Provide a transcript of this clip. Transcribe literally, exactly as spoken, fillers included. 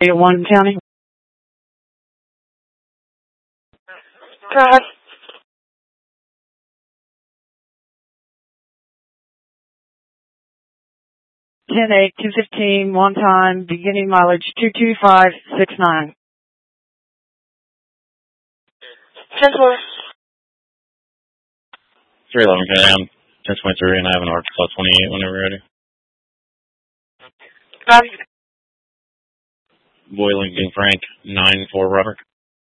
one County. Go ahead. ten eight, two fifteen, one time, beginning mileage two two five six nine. ten four. three eleven K M, ten twenty-three, and I have an Arkansas twenty-eight whenever ready. Bobby. Boy Lincoln Frank, nine four Robert.